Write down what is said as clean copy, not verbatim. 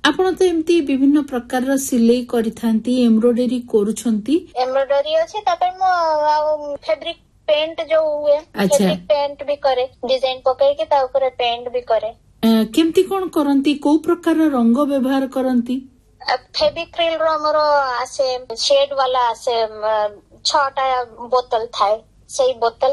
आपण तो एमती विभिन्न प्रकार सिलाई करिथांती एम्ब्रॉयडरी करूछंती एम्ब्रॉयडरी अछि तापर मो फैब्रिक पेंट जो हुए फैब्रिक पेंट भी करे डिजाइन पकई के ता ऊपर पेंट भी करे केमती कोन करंती को प्रकार रंग व्यवहार करंती फेविक्रिल रो हमरो आसे शेड वाला आसे 6टा बोतल थाए सेही बोतल